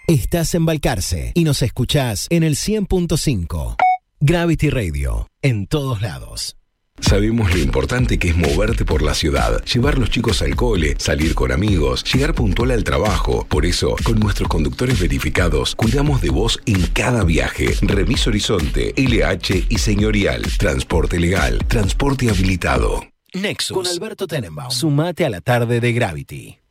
Estás en Balcarce y nos escuchás en el 100.5. Gravity Radio, en todos lados. Sabemos lo importante que es moverte por la ciudad, llevar los chicos al cole, salir con amigos, llegar puntual al trabajo. Por eso, con nuestros conductores verificados, cuidamos de vos en cada viaje. Remis Horizonte, LH y Señorial. Transporte legal, transporte habilitado. Nexus, con Alberto Tenenbaum. Sumate a la tarde de Gravity.